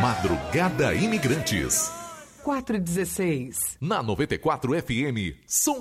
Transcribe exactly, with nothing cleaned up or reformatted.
Madrugada Imigrantes. quatro e dezesseis. Na noventa e quatro F M, São